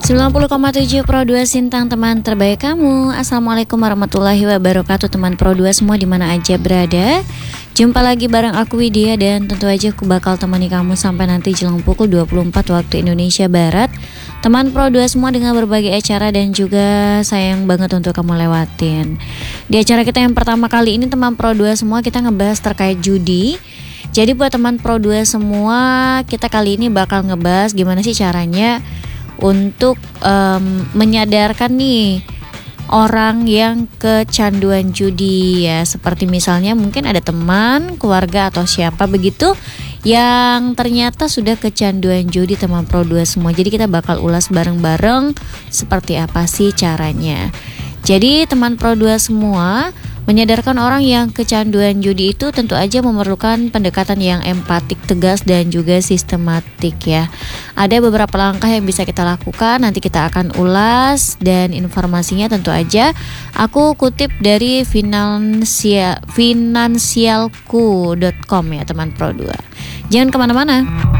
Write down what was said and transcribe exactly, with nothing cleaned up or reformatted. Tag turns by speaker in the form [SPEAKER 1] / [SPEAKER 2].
[SPEAKER 1] sembilan puluh koma tujuh Pro dua Sintang, teman terbaik kamu. Assalamualaikum warahmatullahi wabarakatuh, teman Pro dua semua di mana aja berada. Jumpa lagi bareng aku Widya, dan tentu aja aku bakal temani kamu sampai nanti jelang pukul dua puluh empat waktu Indonesia Barat. Teman Pro dua semua dengan berbagai acara dan juga sayang banget untuk kamu lewatin. Di acara kita yang pertama kali ini, teman Pro dua semua, kita ngebahas terkait judi. Jadi buat teman Pro dua semua, kita kali ini bakal ngebahas gimana sih caranya untuk um, menyadarkan nih orang yang kecanduan judi ya. Seperti misalnya mungkin ada teman, keluarga atau siapa begitu yang ternyata sudah kecanduan judi, teman Pro dua semua. Jadi kita bakal ulas bareng-bareng seperti apa sih caranya. Jadi teman Pro dua semua, menyadarkan orang yang kecanduan judi itu tentu aja memerlukan pendekatan yang empatik, tegas, dan juga sistematik ya. Ada beberapa langkah yang bisa kita lakukan, nanti kita akan ulas, dan informasinya tentu aja aku kutip dari finansial finansialku dot com ya teman Pro dua. Jangan kemana-mana.